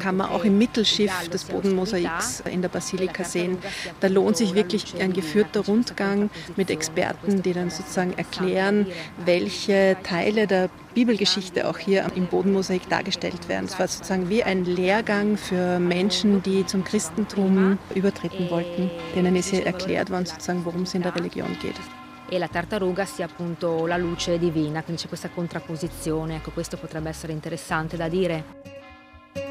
kann man auch im Mittelschiff des Bodenmosaiks in der Basilika sehen. Da lohnt sich wirklich ein geführter Rundgang mit Experten, die dann sozusagen erklären, welche Teile der Bibelgeschichte auch hier im Bodenmosaik dargestellt werden. Es war sozusagen wie ein Lehrgang für Menschen, die zum Christentum übertreten wollten. Denen ist hier erklärt worden, sozusagen, worum es in der Religion geht. E la tartaruga sia appunto la luce divina, quindi c'è questa contrapposizione, ecco questo potrebbe essere interessante da dire.